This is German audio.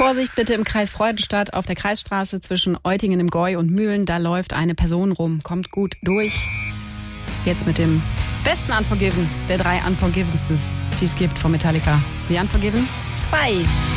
Vorsicht bitte im Kreis Freudenstadt auf der Kreisstraße zwischen Eutingen im Gäu und Mühlen. Da läuft eine Person rum. Kommt gut durch. Jetzt mit dem besten Unforgiven der 3 Unforgivenses, die es gibt von Metallica. The Unforgiven 2.